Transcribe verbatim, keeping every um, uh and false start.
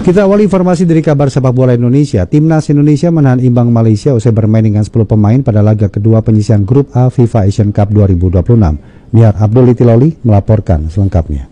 Kita awali informasi dari kabar sepak bola Indonesia. Timnas Indonesia menahan imbang Malaysia usai bermain dengan sepuluh pemain pada laga kedua penyisihan grup A FIFA Asian Cup dua ribu dua puluh enam. Miar Abdul Itiloli melaporkan selengkapnya.